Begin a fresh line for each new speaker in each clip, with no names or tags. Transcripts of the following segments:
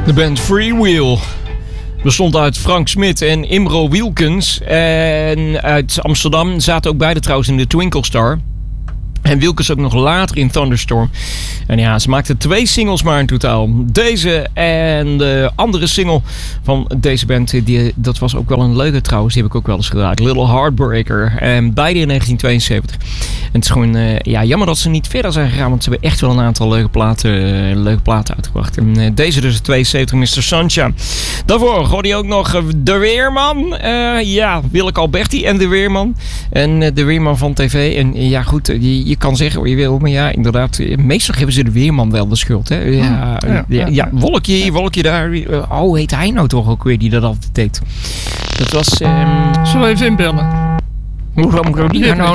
De band Freewheel bestond uit Frank Smit en Imro Wilkens. En uit Amsterdam zaten ook beide trouwens in de Twinkle Star. En Wilkens ook nog later in Thunderstorm. En ja, ze maakten 2 singles maar in totaal. Deze en de andere single van deze band, dat was ook wel een leuke trouwens. Die heb ik ook wel eens gedraaid. Little Heartbreaker. En beide in 1972. En het is gewoon jammer dat ze niet verder zijn gegaan. Want ze hebben echt wel een aantal leuke platen uitgebracht. En deze dus 72, Mr. Sunshine. Daarvoor hoorde je ook nog De Weerman. Willeke Alberti en De Weerman. En De Weerman van TV. En ja goed, je kan zeggen wat je wil. Maar ja, inderdaad, meestal geven ze De Weerman wel de schuld. Hè? Ja, wolkje hier, wolkje daar. Oh, heet hij nou toch ook weer die dat altijd deed? Dat was...
Zullen we even inbellen?
Hoezo moet ik die gaan?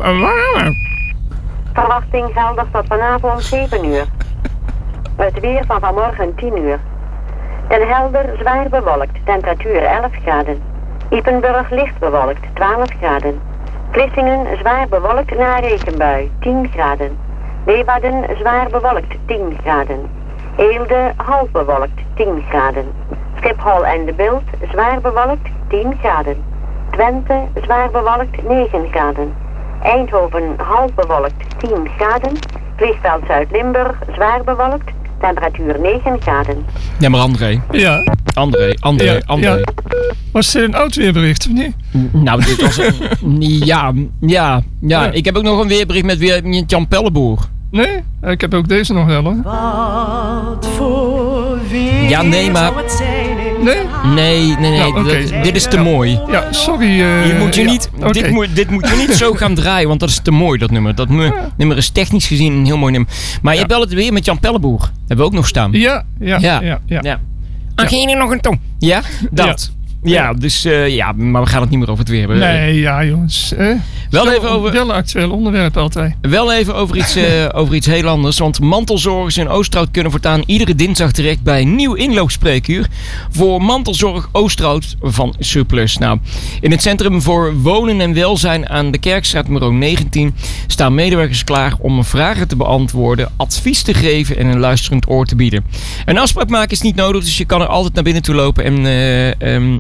Verwachting geldig tot vanavond 7 uur. Het weer van vanmorgen 10 uur. Den Helder zwaar bewolkt, temperatuur 11 graden. Ypenburg licht bewolkt, 12 graden. Vlissingen zwaar bewolkt na regenbui, 10 graden. Leeuwarden zwaar bewolkt, 10 graden. Eelde half bewolkt, 10 graden. Schiphol en De Bilt zwaar bewolkt, 10 graden. Twente zwaar bewolkt, 9 graden. Eindhoven half bewolkt, 10 graden. Vliegveld Zuid-Limburg zwaar bewolkt, temperatuur 9 graden.
Ja, maar André.
Ja.
André.
Ja. Was dit een oud weerbericht of niet?
Nou, dit was Ja. Ik heb ook nog een weerbericht met Jan Pelleboer.
Nee? Ik heb ook deze nog wel hoor.
Wat voor weer.
Ja, nee, maar...
Nee?
Nee.
Okay.
Dit is te mooi.
Ja, sorry.
Dit moet je niet zo gaan draaien, want dat is te mooi, dat nummer. Dat nummer is technisch gezien een heel mooi nummer. Maar je hebt wel het weer met Jan Pelleboer. Hebben we ook nog staan.
Ja.
Ging er nog een tong? Ja, dat. Ja, dus maar we gaan het niet meer over het weer hebben.
Nee, ja jongens. Wel een actueel onderwerp altijd.
Wel even over iets heel anders. Want mantelzorgers in Oosterhout kunnen voortaan iedere dinsdag terecht bij een nieuw inloopspreekuur voor mantelzorg Oosterhout van Surplus. Nou, in het Centrum voor Wonen en Welzijn aan de Kerkstraat nummer 19 staan medewerkers klaar om vragen te beantwoorden, advies te geven en een luisterend oor te bieden. Een afspraak maken is niet nodig, dus je kan er altijd naar binnen toe lopen en...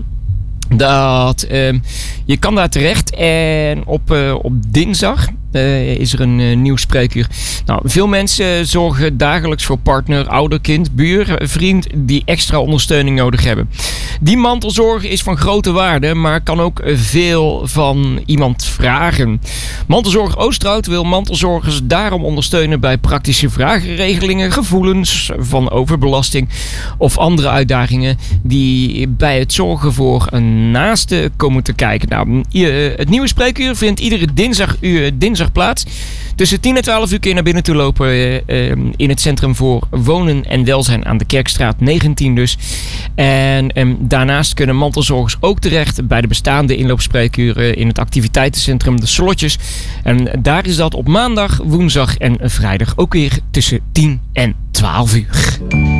je kan daar terecht en op dinsdag is er een nieuw spreekuur. Nou, veel mensen zorgen dagelijks voor partner, ouder, kind, buur, vriend die extra ondersteuning nodig hebben. Die mantelzorg is van grote waarde, maar kan ook veel van iemand vragen. Mantelzorg Oosterhout wil mantelzorgers daarom ondersteunen bij praktische vragenregelingen, gevoelens van overbelasting of andere uitdagingen die bij het zorgen voor een naaste komen te kijken. Nou, het nieuwe spreekuur vindt iedere dinsdag plaats. Tussen 10 en 12 uur kun je naar binnen toe lopen in het Centrum voor Wonen en Welzijn aan de Kerkstraat 19 dus. En daarnaast kunnen mantelzorgers ook terecht bij de bestaande inloopspreekuren in het activiteitencentrum De Slotjes. En daar is dat op maandag, woensdag en vrijdag ook weer tussen 10 en 12 uur.